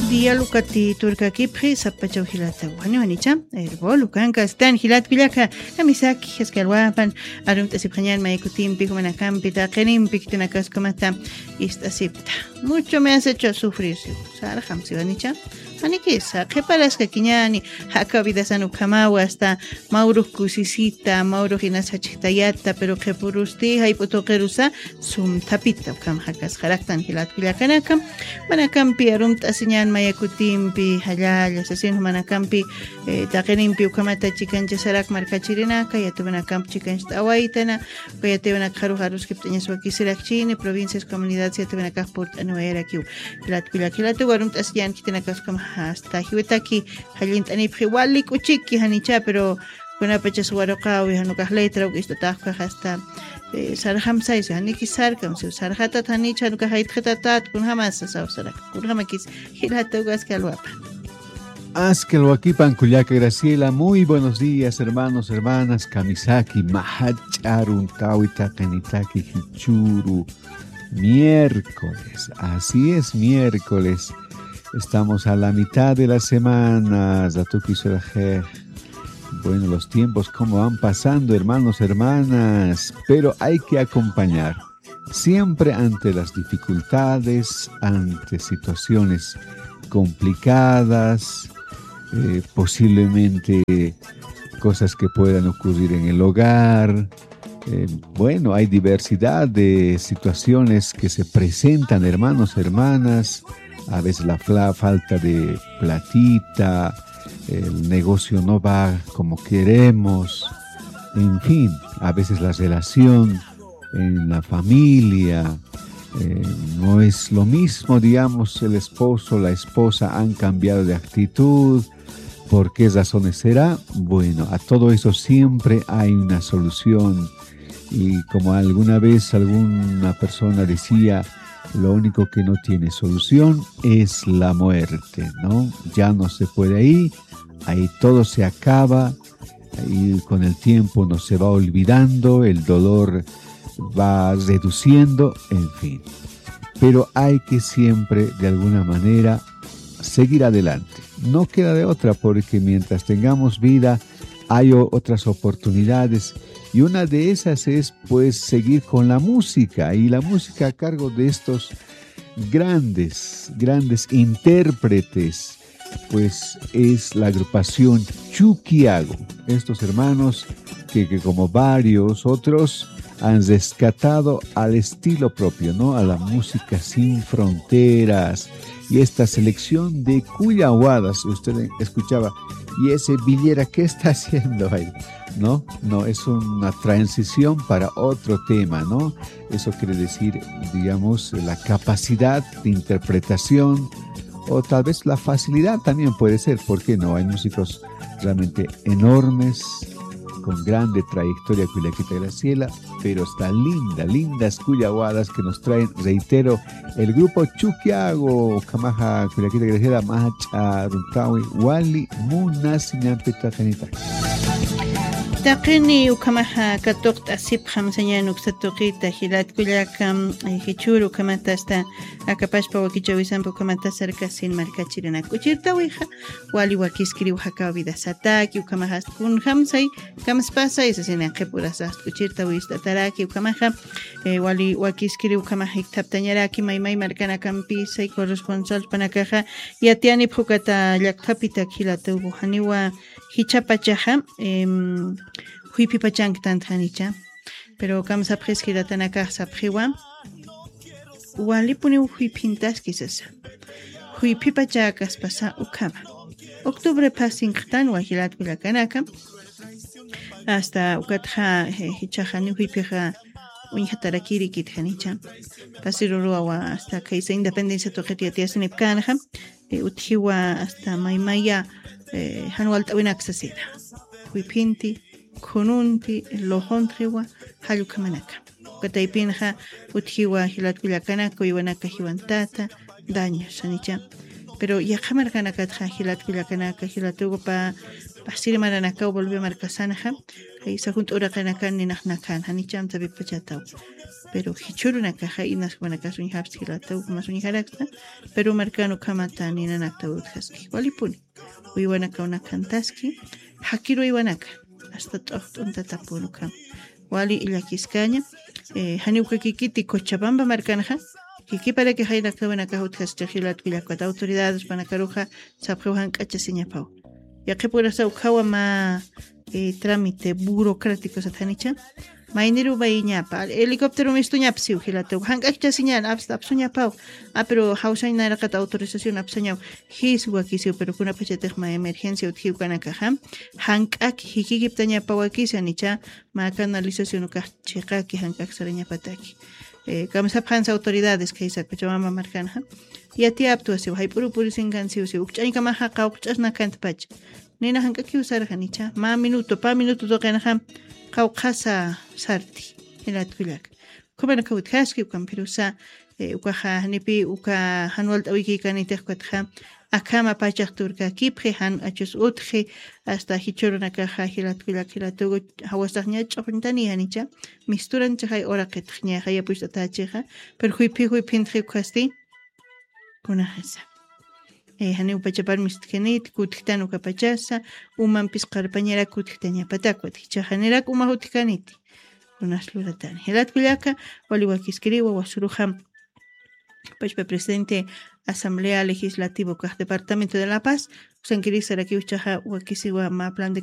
Dialukati turkakipri sapachaw hilata wani wanicha erbol ukanka stan hilat pilaka amisaki eskalwapan arum tasiphañan maykutimpi kumanakampi taqenimpi kitinakas komata istasipta mucho me has hecho sufrir sarham siwanicha anikisa qeparaska kiñani haka vidasanu kamawa hasta mauro kusisita mauro hinasachitayata pero qepurusti hayputoqerusa sumtapita kam hakas kharaktan hilat pilakanakam manakampi arum tasiñan mayakutimpi hallalla sasin manakampi taqenimpi ukamata chikancha sarak markachirinaka yatubanakampi chikancha awaitana yatebana kharu haruskiptañas wakisirakchini provincias comunidades yatubanakampi portanuerakiu hilat pilakilatu arum tasiñan kitinakas kam hasta hiwetaki hallintani wali kuchiki hanicha pero kuna pachas waroqawi hanukah letra ukistataqqa hasta sarhamsay haniki sarkam sarhata hanicha nukah haitqatatat kun hamasa sawsarak kun hamakis hilata ugaskalwapa. Askelwakipan Culiaca Graciela, muy buenos días hermanos, hermanas, Kamisaki, Mahacharun, Tawita, Kenitaki, Hichuru, miércoles, así es miércoles. Estamos a la mitad de la semana, Zatuki Soraje. Bueno, los tiempos cómo van pasando, hermanos, hermanas, pero hay que acompañar. Siempre ante las dificultades, ante situaciones complicadas, posiblemente cosas que puedan ocurrir en el hogar. Bueno, hay diversidad de situaciones que se presentan, hermanos, hermanas. A veces la falta de platita, el negocio no va como queremos, en fin, a veces la relación en la familia no es lo mismo, digamos, el esposo, la esposa han cambiado de actitud. ¿Por qué razones será? Bueno, a todo eso siempre hay una solución y como alguna vez alguna persona decía, lo único que no tiene solución es la muerte, ¿no? Ya no se puede ahí todo se acaba, y con el tiempo no se va olvidando, el dolor va reduciendo, en fin. Pero hay que siempre, de alguna manera, seguir adelante. No queda de otra, porque mientras tengamos vida, hay otras oportunidades. Y una de esas es, pues, seguir con la música. Y la música a cargo de estos grandes intérpretes, pues, es la agrupación Chuquiago. Estos hermanos que como varios otros han rescatado al estilo propio, ¿no? A la música sin fronteras. Y esta selección de cuyahuadas, usted escuchaba, y ese Villera, ¿qué está haciendo ahí? No, es una transición para otro tema, ¿no? Eso quiere decir, digamos, la capacidad de interpretación o tal vez la facilidad también puede ser, ¿por qué no? Hay músicos realmente enormes, con grande trayectoria Culiaquita Graciela, pero está lindas cuyahuadas que nos traen, reitero, el grupo Chuquiago, Kamaja Culiaquita Graciela, Mahacha Runtawi, Wali, Munasiñampita Janita. Taqini ukamaha katokta sipkham sañan uksatoqita hilat kullakam hichuru kamata hasta akapashpa wakichawisampu kamata sarka sin markachirana kuchirta wija wali wakiskriw haka vida sataki ukamaha kun hamsay kamaspasa esa sina qepurasas kuchirta wista taraki ukamaha wali wakiskriw ukamaha iktaptañaraki maymay markana kampi say corresponsal panakaja yatiani phukata llaqtapita hilata haniwa hichapachaja huipipachang tantanicha pero kam sapres kiratana sapriwa walipuni huipintas quizás huipipachakas pasa ukama octubre pasingtan wahilat pilakanaka hasta ukatha hichajani huipija unhatarakiri kitanicha pasirurua hasta kaisa independencia toqetiatiasni kanha uthiwa hasta maymaya hanwal tawinaksasida huipinti kununti lojontriwa halukamanaka kataypinja uthiwa hilat kullakanaka iwanaka hiwantata daño sanicha pero yaqamarkanaka hilat kullakanaka hilatupa pasir maranaka volvió marcasanja kaisa junto urakanaka ninajnakan hanicham tabipachataw pero hichuruna caja inas wanaka suñhaps hilata ukma suñharaksta pero marcano kamata ninanakta uthaski walipuni uywanaka una kantaski hakiru uywanaka hasta t'uqt'unta tapunu kan wali illakiscaña haniuka kikiti Cochabamba marcanaja kiki para que haynakta wanaka uthasta hilat kullakata autoridades panakaruja sapjuhan k'achasiñapau yaqi purasa ukhawa ma trámite burocrático satanicha maineru baiñapa helicóptero mistuñapa siu hilata hanqachcha señal apsuñapau pero hausañ narakata autorización apsañaw hiswa kisiu pero kuna pachatejma emergencia uthiu kanaka hanqak hikikiptañapa wakisa nicha ma canalización ukachqaki hanqak sarañapataki kamsaphansa autoridades kaisa Cochabamba marcana yatiaptu asiu haypuru purisingan siu ukch'aykama haqa ukch'asna kantpach nina hanqaki usarjanicha ma minuto toqenaja qawqasa sarti hilatkullak kumana kawthaski ukampirusa ukaja nipi uka hanwalta wiki kanitejkatja akama pachaq turkakipji han achus utji hasta hichurunakaja hilatkullak hilatugu hawasaqña ch'ujuntani hanicha misturancha hay ora qitqña hayapuxtatachiqa pero huypintji ukasti kunajasa hani upachapar mistkenit kutiktan ukapachasa umanpis qarpañara kutiktañapatakwat hichajanerak uma hutikkaniti runasluratan hilatkullaka waliwakiskiriwa wasuruja pachpa presidente asamblea legislativo kaq departamento de La Paz usankiri saraki uchaja wakisiwa ma plan de